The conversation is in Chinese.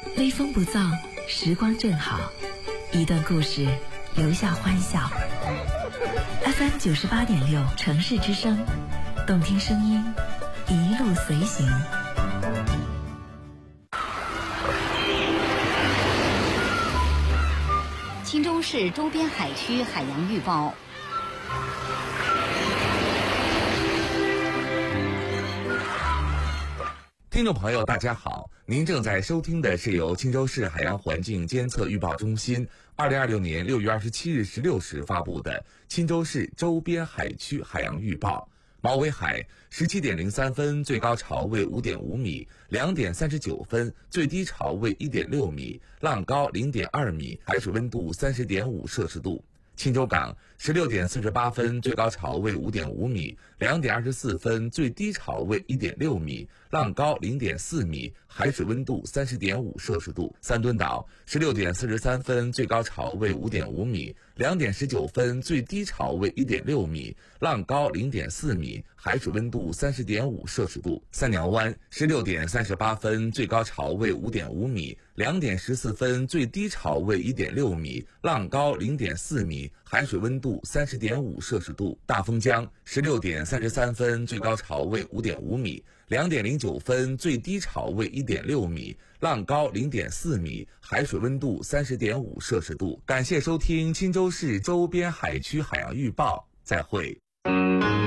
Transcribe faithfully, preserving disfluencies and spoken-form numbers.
微风不燥，时光正好，一段故事留下欢笑。F M 九十八点六城市之声，动听声音，一路随行。 钦州市周边海区海洋预报。 听众朋友大家好，您正在收听的是由钦州市海洋环境监测预报中心二零二六年六月二十七日十六时发布的钦州市周边海区海洋预报。毛尾海十七点零三分最高潮为五点五米，两点三十九分最低潮为一点六米，浪高零点二米，海水温度三十点五摄氏度。钦州港十六点四十八分最高潮为五点五米，两点二十四分最低潮为一点六米，浪高零点四米，海水温度三十点五摄氏度。三墩岛十六点四十三分最高潮为五点五米，两点十九分最低潮为一点六米，浪高零点四米，海水温度三十点五摄氏度。三鸟湾十六点三十八分最高潮为五点五米，两点十四分最低潮为一点六米，浪高零点四米，海水温度三十点五摄氏度。大丰江十六点三十三分最高潮为五点五米，两点零九分最低潮为一点六米，浪高零点四米，海水温度三十点五摄氏度。感谢收听钦州市周边海区海洋预报，再会。